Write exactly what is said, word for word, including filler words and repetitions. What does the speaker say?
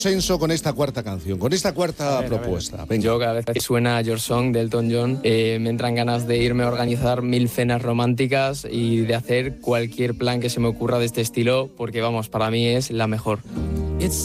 Senso con esta cuarta canción, con esta cuarta a ver, propuesta. A ver. Yo cada vez que suena Your Song de Elton John eh, me entran ganas de irme a organizar mil cenas románticas y de hacer cualquier plan que se me ocurra de este estilo porque vamos, para mí es la mejor.